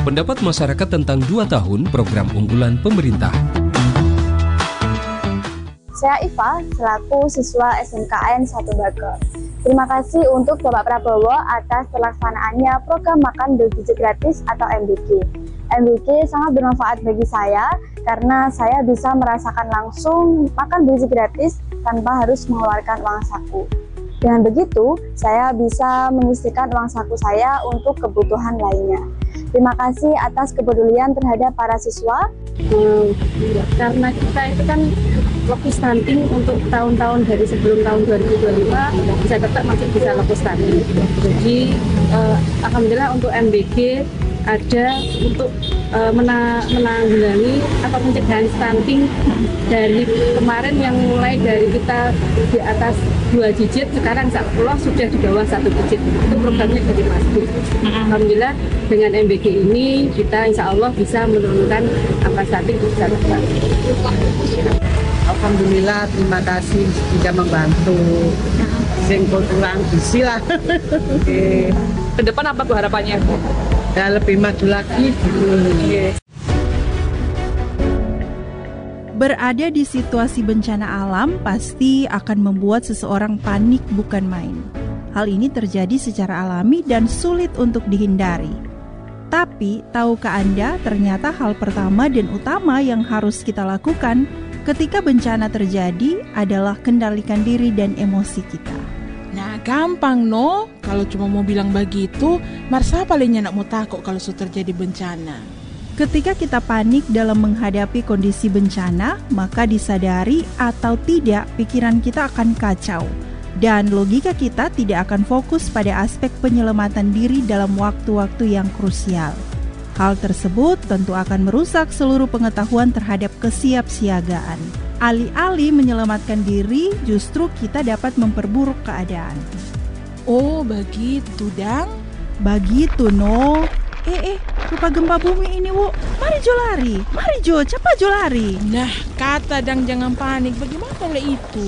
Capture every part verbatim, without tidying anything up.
Pendapat masyarakat tentang dua tahun program unggulan pemerintah. Saya Iva, selaku siswa S M K N satu Bagel. Terima kasih untuk Bapak Prabowo atas pelaksanaannya program makan bergizi gratis atau M B G. M B G sangat bermanfaat bagi saya karena saya bisa merasakan langsung makan bergizi gratis tanpa harus mengeluarkan uang saku. Dengan begitu, saya bisa menyisihkan uang saku saya untuk kebutuhan lainnya. Terima kasih atas kepedulian terhadap para siswa. Hmm, karena kita itu kan lebih stunting untuk tahun-tahun dari sebelum tahun dua ribu dua puluh lima bisa tetap masih bisa lebih stunting. Jadi eh, alhamdulillah untuk M B G ada untuk uh, mena menanggulangi atau pencegahan stunting dari kemarin yang mulai dari kita di atas dua digit, sekarang insya Allah sudah di bawah satu digit. Itu programnya dari Masjid. Alhamdulillah dengan M B G ini kita insya Allah bisa menurunkan angka stunting besar besar. Alhamdulillah, terima kasih sudah membantu. Singkul kurang isi lah. Oke. Ke depan apa tuh harapannya? Ya lebih maju lagi. Yes. Berada di situasi bencana alam pasti akan membuat seseorang panik bukan main. Hal ini terjadi secara alami dan sulit untuk dihindari. Tapi, tahukah Anda ternyata hal pertama dan utama yang harus kita lakukan ketika bencana terjadi adalah kendalikan diri dan emosi kita. Nah, gampang no. Kalau cuma mau bilang begitu, Marsa palingnya nak mau takut kalau sudah terjadi bencana. Ketika kita panik dalam menghadapi kondisi bencana, maka disadari atau tidak pikiran kita akan kacau. Dan logika kita tidak akan fokus pada aspek penyelamatan diri dalam waktu-waktu yang krusial. Hal tersebut tentu akan merusak seluruh pengetahuan terhadap kesiapsiagaan. Alih-alih menyelamatkan diri, justru kita dapat memperburuk keadaan. Oh, begitu, Dang? Begitu, no. Eh, eh, rupa gempa bumi ini, Wu. Mari Jo lari. Mari Jo, cepat Jo lari. Nah, kata Dang jangan panik. Bagaimana oleh itu?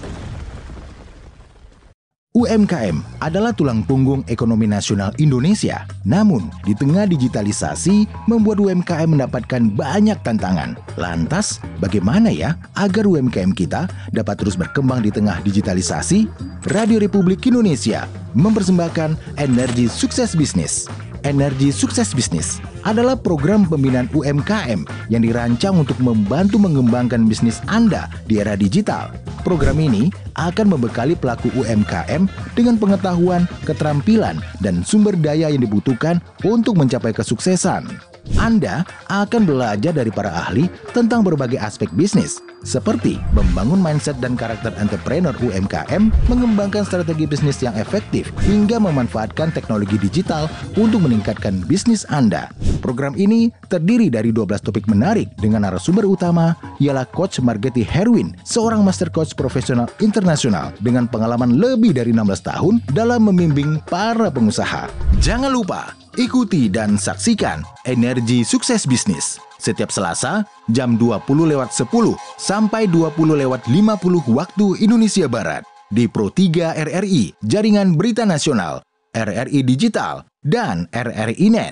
U M K M adalah tulang punggung ekonomi nasional Indonesia. Namun, di tengah digitalisasi, membuat U M K M mendapatkan banyak tantangan. Lantas, bagaimana ya agar U M K M kita dapat terus berkembang di tengah digitalisasi? Radio Republik Indonesia mempersembahkan Energi Sukses Bisnis. Energi Sukses Bisnis adalah program pembinaan U M K M yang dirancang untuk membantu mengembangkan bisnis Anda di era digital. Program ini akan membekali pelaku U M K M dengan pengetahuan, keterampilan, dan sumber daya yang dibutuhkan untuk mencapai kesuksesan. Anda akan belajar dari para ahli tentang berbagai aspek bisnis, seperti membangun mindset dan karakter entrepreneur U M K M, mengembangkan strategi bisnis yang efektif, hingga memanfaatkan teknologi digital untuk meningkatkan bisnis Anda. Program ini terdiri dari dua belas topik menarik dengan narasumber utama ialah Coach Margeti Herwin, seorang master coach profesional internasional dengan pengalaman lebih dari enam belas tahun dalam membimbing para pengusaha. Jangan lupa ikuti dan saksikan Energi Sukses Bisnis setiap Selasa jam dua puluh lewat sepuluh sampai dua puluh lewat lima puluh waktu Indonesia Barat di Pro tiga R R I, Jaringan Berita Nasional, R R I Digital, dan R R I Net.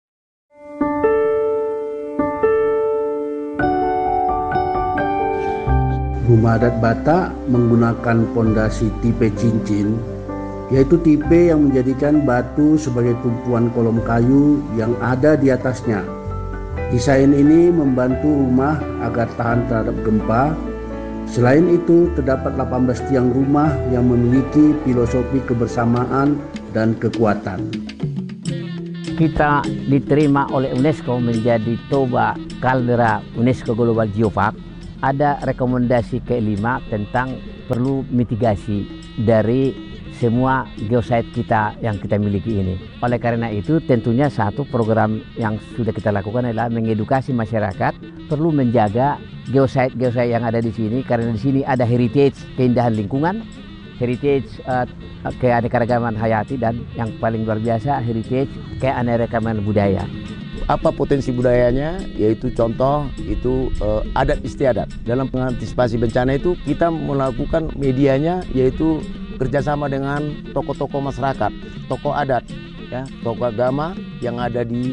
Rumah adat Batak menggunakan pondasi tipe cincin, yaitu tipe yang menjadikan batu sebagai tumpuan kolom kayu yang ada di atasnya. Desain ini membantu rumah agar tahan terhadap gempa. Selain itu, terdapat delapan belas tiang rumah yang memiliki filosofi kebersamaan dan kekuatan. Kita diterima oleh UNESCO menjadi Toba Caldera UNESCO Global Geopark. Ada rekomendasi kelima tentang perlu mitigasi dari semua geosite kita yang kita miliki ini. Oleh karena itu tentunya satu program yang sudah kita lakukan adalah mengedukasi masyarakat perlu menjaga geosite-geosite yang ada di sini, karena di sini ada heritage keindahan lingkungan, heritage uh, keanekaragaman hayati, dan yang paling luar biasa heritage keanekaragaman budaya. Apa potensi budayanya, yaitu contoh itu uh, adat istiadat. Dalam mengantisipasi bencana itu kita melakukan medianya yaitu kerjasama dengan tokoh-tokoh masyarakat, tokoh adat, ya, tokoh agama yang ada di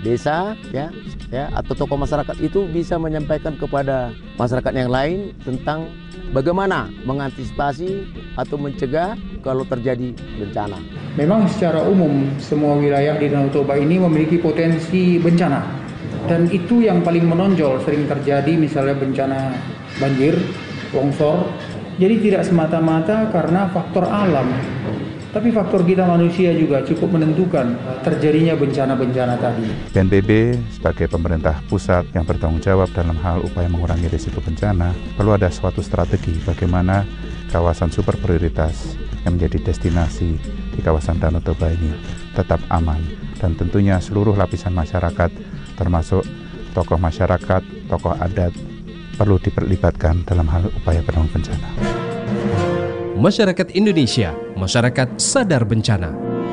desa ya ya atau tokoh masyarakat itu bisa menyampaikan kepada masyarakat yang lain tentang bagaimana mengantisipasi atau mencegah kalau terjadi bencana. Memang secara umum semua wilayah di Danau Toba ini memiliki potensi bencana, dan itu yang paling menonjol sering terjadi, misalnya bencana banjir, longsor. Jadi tidak semata-mata karena faktor alam, tapi faktor kita manusia juga cukup menentukan terjadinya bencana-bencana tadi. B N P B sebagai pemerintah pusat yang bertanggung jawab dalam hal upaya mengurangi risiko bencana, perlu ada suatu strategi bagaimana kawasan super prioritas yang menjadi destinasi di kawasan Danau Toba ini tetap aman, dan tentunya seluruh lapisan masyarakat termasuk tokoh masyarakat, tokoh adat perlu diperlibatkan dalam hal upaya penanggulangan bencana. Masyarakat Indonesia, masyarakat sadar bencana.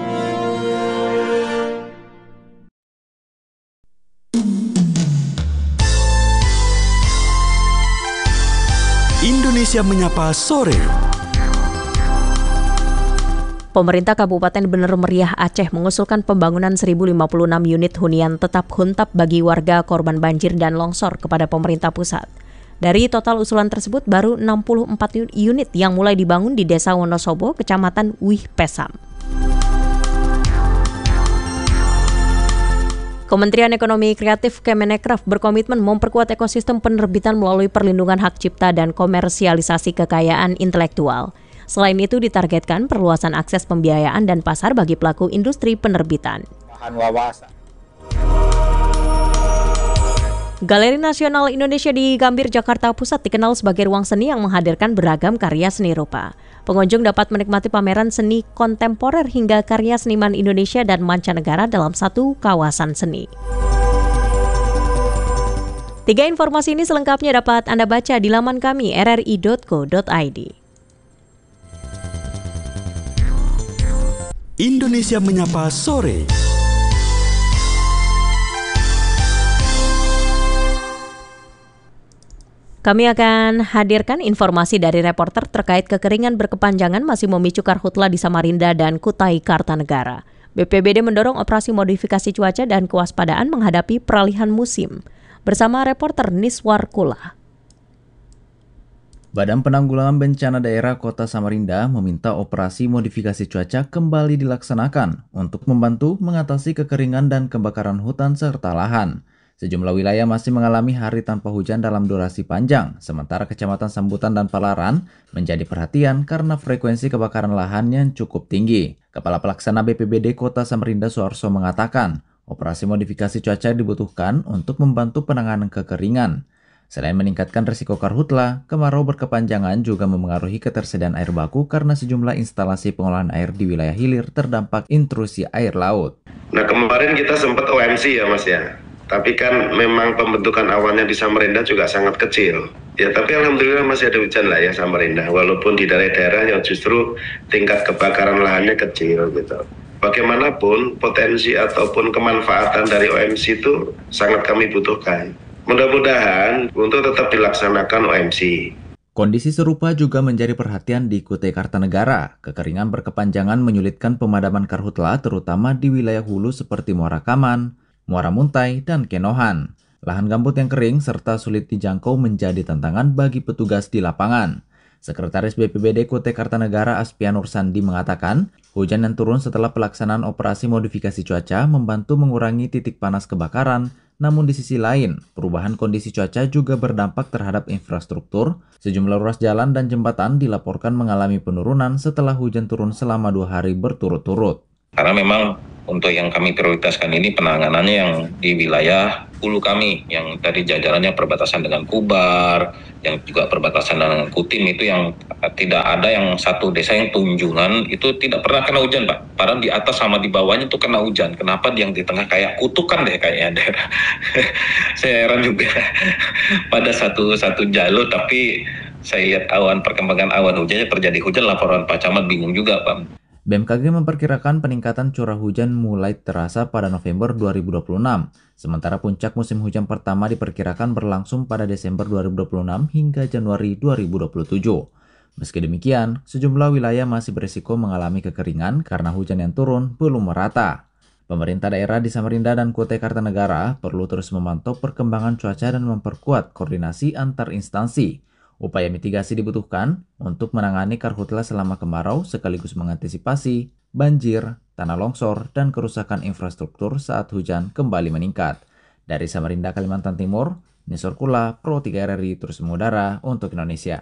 Indonesia Menyapa Sore. Pemerintah Kabupaten Bener Meriah Aceh mengusulkan pembangunan seribu lima puluh enam unit hunian tetap huntap bagi warga korban banjir dan longsor kepada pemerintah pusat. Dari total usulan tersebut, baru enam puluh empat unit yang mulai dibangun di Desa Wonosobo, Kecamatan Wih Pesam. Kementerian Ekonomi Kreatif Kemenparekraf berkomitmen memperkuat ekosistem penerbitan melalui perlindungan hak cipta dan komersialisasi kekayaan intelektual. Selain itu, ditargetkan perluasan akses pembiayaan dan pasar bagi pelaku industri penerbitan. Bahan wawasan. Galeri Nasional Indonesia di Gambir, Jakarta Pusat dikenal sebagai ruang seni yang menghadirkan beragam karya seni rupa. Pengunjung dapat menikmati pameran seni kontemporer hingga karya seniman Indonesia dan mancanegara dalam satu kawasan seni. Tiga informasi ini selengkapnya dapat Anda baca di laman kami r r i dot co dot i d. Indonesia Menyapa Sore. Kami akan hadirkan informasi dari reporter terkait kekeringan berkepanjangan masih memicu karhutla di Samarinda dan Kutai Kartanegara. B P B D mendorong operasi modifikasi cuaca dan kewaspadaan menghadapi peralihan musim. Bersama reporter Niswar Kula. Badan Penanggulangan Bencana Daerah Kota Samarinda meminta operasi modifikasi cuaca kembali dilaksanakan untuk membantu mengatasi kekeringan dan kebakaran hutan serta lahan. Sejumlah wilayah masih mengalami hari tanpa hujan dalam durasi panjang, sementara Kecamatan Sambutan dan Palaran menjadi perhatian karena frekuensi kebakaran lahan yang cukup tinggi. Kepala Pelaksana B P B D Kota Samarinda Suarso mengatakan, operasi modifikasi cuaca dibutuhkan untuk membantu penanganan kekeringan. Selain meningkatkan risiko karhutla, kemarau berkepanjangan juga memengaruhi ketersediaan air baku karena sejumlah instalasi pengolahan air di wilayah hilir terdampak intrusi air laut. Nah, kemarin kita sempat O M C ya Mas ya. Tapi kan memang pembentukan awannya di Samarinda juga sangat kecil. Ya, tapi alhamdulillah masih ada hujan lah ya Samarinda. Walaupun di daerah-daerah yang justru tingkat kebakaran lahannya kecil gitu. Bagaimanapun potensi ataupun kemanfaatan dari O M C itu sangat kami butuhkan. Mudah-mudahan untuk tetap dilaksanakan O M C. Kondisi serupa juga menjadi perhatian di Kutai Kartanegara. Kekeringan berkepanjangan menyulitkan pemadaman karhutla terutama di wilayah hulu seperti Muara Kaman, Muara Muntai, dan Kenohan. Lahan gambut yang kering serta sulit dijangkau menjadi tantangan bagi petugas di lapangan. Sekretaris B P B D Kutai Kartanegara Aspianur Sandi mengatakan, hujan yang turun setelah pelaksanaan operasi modifikasi cuaca membantu mengurangi titik panas kebakaran. Namun di sisi lain, perubahan kondisi cuaca juga berdampak terhadap infrastruktur. Sejumlah ruas jalan dan jembatan dilaporkan mengalami penurunan setelah hujan turun selama dua hari berturut-turut. Karena memang untuk yang kami prioritaskan ini penanganannya yang di wilayah hulu kami, yang tadi jajarannya perbatasan dengan Kubar, yang juga perbatasan dengan Kutim, itu yang tidak ada yang satu desa yang Tunjungan itu tidak pernah kena hujan Pak. Padahal di atas sama di bawahnya itu kena hujan. Kenapa yang di tengah kayak kutukan deh kayaknya daerah. Saya heran juga pada satu satu jalur, tapi saya lihat awan perkembangan awan hujannya terjadi hujan, laporan Pak Camat bingung juga Pak. B M K G memperkirakan peningkatan curah hujan mulai terasa pada November dua ribu dua puluh enam, sementara puncak musim hujan pertama diperkirakan berlangsung pada Desember dua ribu dua puluh enam hingga Januari dua ribu dua puluh tujuh. Meski demikian, sejumlah wilayah masih berisiko mengalami kekeringan karena hujan yang turun belum merata. Pemerintah daerah di Samarinda dan Kutai Kartanegara perlu terus memantau perkembangan cuaca dan memperkuat koordinasi antar instansi. Upaya mitigasi dibutuhkan untuk menangani karhutla selama kemarau sekaligus mengantisipasi banjir, tanah longsor, dan kerusakan infrastruktur saat hujan kembali meningkat. Dari Samarinda, Kalimantan Timur, Nisor Kula, Pro tiga R R I terus mengudara untuk Indonesia.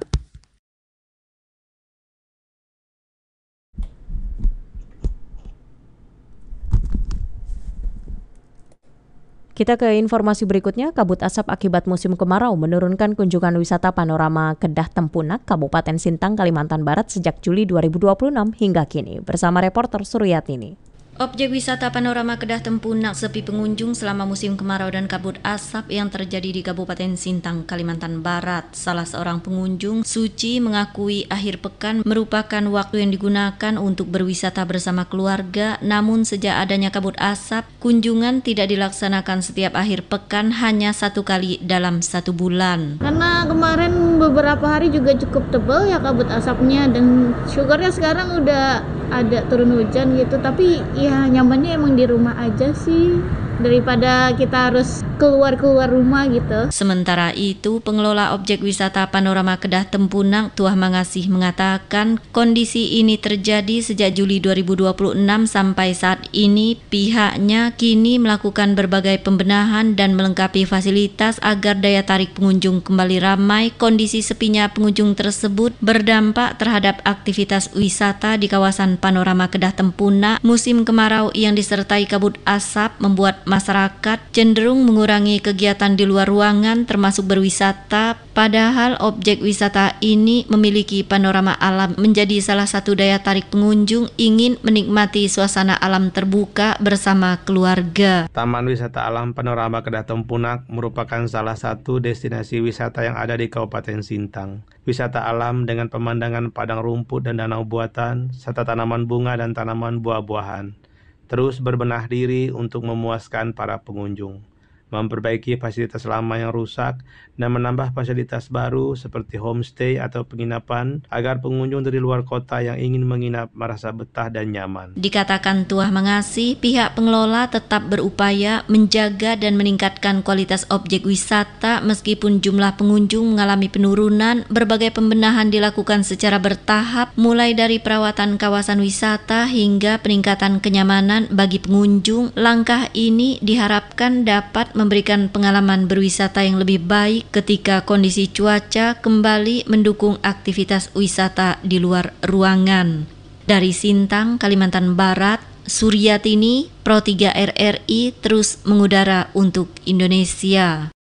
Kita ke informasi berikutnya. Kabut asap akibat musim kemarau menurunkan kunjungan wisata panorama Kedah Tempunak, Kabupaten Sintang, Kalimantan Barat sejak Juli dua ribu dua puluh enam hingga kini. Bersama reporter Suryatini. Objek wisata panorama Kedah Tempunak sepi pengunjung selama musim kemarau dan kabut asap yang terjadi di Kabupaten Sintang, Kalimantan Barat. Salah seorang pengunjung, Suci, mengakui akhir pekan merupakan waktu yang digunakan untuk berwisata bersama keluarga. Namun sejak adanya kabut asap, kunjungan tidak dilaksanakan setiap akhir pekan, hanya satu kali dalam satu bulan. Karena kemarin beberapa hari juga cukup tebal ya kabut asapnya, dan syukurnya sekarang udah ada turun hujan gitu, tapi ya nyamannya emang di rumah aja sih daripada kita harus keluar-keluar rumah gitu. Sementara itu, pengelola objek wisata panorama Kedah Tempunak, Tuah Mangasih, mengatakan kondisi ini terjadi sejak Juli dua ribu dua puluh enam sampai saat ini. Pihaknya kini melakukan berbagai pembenahan dan melengkapi fasilitas agar daya tarik pengunjung kembali ramai. Kondisi sepinya pengunjung tersebut berdampak terhadap aktivitas wisata di kawasan panorama Kedah Tempunak. Musim kemarau yang disertai kabut asap membuat masyarakat cenderung mengurangi kegiatan di luar ruangan termasuk berwisata, padahal objek wisata ini memiliki panorama alam menjadi salah satu daya tarik pengunjung ingin menikmati suasana alam terbuka bersama keluarga. Taman Wisata Alam Panorama Kedah Tempunak merupakan salah satu destinasi wisata yang ada di Kabupaten Sintang. Wisata alam dengan pemandangan padang rumput dan danau buatan, serta tanaman bunga dan tanaman buah-buahan, terus berbenah diri untuk memuaskan para pengunjung, memperbaiki fasilitas lama yang rusak, dan menambah fasilitas baru seperti homestay atau penginapan agar pengunjung dari luar kota yang ingin menginap merasa betah dan nyaman. Dikatakan Tuah Mangasih, pihak pengelola tetap berupaya menjaga dan meningkatkan kualitas objek wisata meskipun jumlah pengunjung mengalami penurunan. Berbagai pembenahan dilakukan secara bertahap, mulai dari perawatan kawasan wisata hingga peningkatan kenyamanan bagi pengunjung. Langkah ini diharapkan dapat memberikan pengalaman berwisata yang lebih baik ketika kondisi cuaca kembali mendukung aktivitas wisata di luar ruangan. Dari Sintang, Kalimantan Barat, Suryatini, Pro tiga R R I terus mengudara untuk Indonesia.